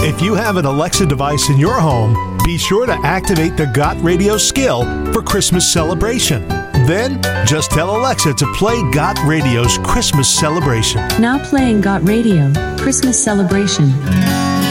If you have an Alexa device in your home, be sure to activate the Got Radio skill for Christmas celebration. Then, just tell Alexa to play Got Radio's Christmas celebration. Now playing Got Radio, Christmas celebration.